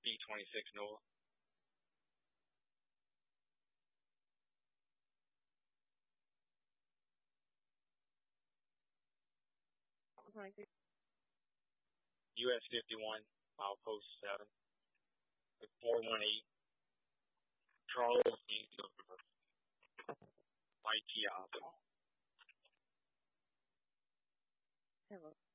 B-26 Noah. US 51, Milepost 7, 418, Charles Mike Osmo. Hello.